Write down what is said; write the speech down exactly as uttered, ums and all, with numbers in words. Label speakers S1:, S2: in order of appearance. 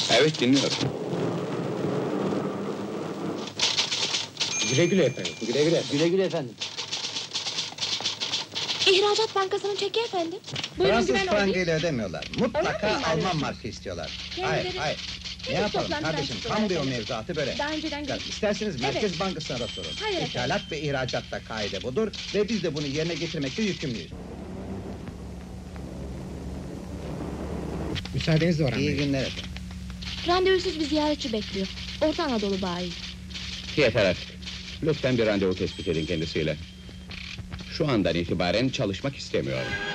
S1: Evet, dinliyorum.
S2: Güle güle efendim.
S3: Güle güle.
S4: Güle güle efendim.
S5: İhracat Bankası'nın çeki efendim. Buyurun
S3: Fransız
S5: güven
S3: frangı
S5: olayım.
S3: ile ödemiyorlar. Mutlaka
S5: Öyle mi?
S3: Alman markı istiyorlar. Hayır,
S5: Kendileri-
S3: hayır. Ne
S5: Henüz
S3: yapalım
S5: toplantıdan
S3: kardeşim,
S5: çıktılar
S3: kambiyo
S5: efendim.
S3: mevzuatı böyle.
S5: Daha önceden
S3: Ya,
S5: görüştük.
S3: İsterseniz
S5: Evet.
S3: Merkez Bankası'na da sorun.
S5: Hayır efendim.
S3: İthalat ve ihracatta kaide budur ve biz de bunu yerine getirmekte yükümlüyüz.
S2: Müsaadenizle Orhan
S3: İyi
S2: Bey.
S3: günler efendim.
S5: Randevusuz bir ziyaretçi bekliyor. Orta Anadolu bayi.
S1: Yeter artık. Lütfen bir randevu tespit edin kendisiyle. Şu andan itibaren çalışmak istemiyorum.